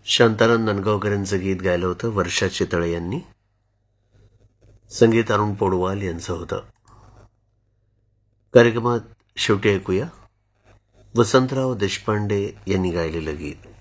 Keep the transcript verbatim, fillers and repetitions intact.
शांताराम नांदगावकर यांचं गीत गायलं होतं वर्षा चितळे यांनी. संगीत अरुण पोडवाल यांचं होतं. कार्यक्रमात शेवटी ऐकूया वसंतराव देशपांडे यांनी गायलेलं गीत.